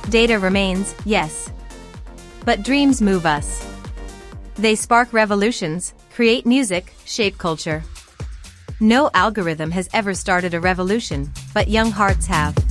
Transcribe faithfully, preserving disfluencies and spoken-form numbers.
Data remains, yes. But dreams move us. They spark revolutions, create music, shape culture. No algorithm has ever started a revolution, but young hearts have.